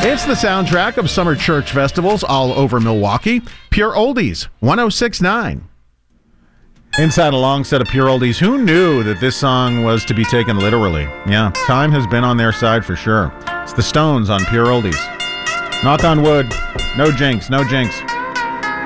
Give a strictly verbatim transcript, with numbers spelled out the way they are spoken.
It's the soundtrack of summer church festivals all over Milwaukee. Pure Oldies, one oh six point nine. Inside a long set of Pure Oldies. Who knew that this song was to be taken literally? Yeah, time has been on their side for sure. It's the Stones on Pure Oldies. Knock on wood. No jinx, no jinx.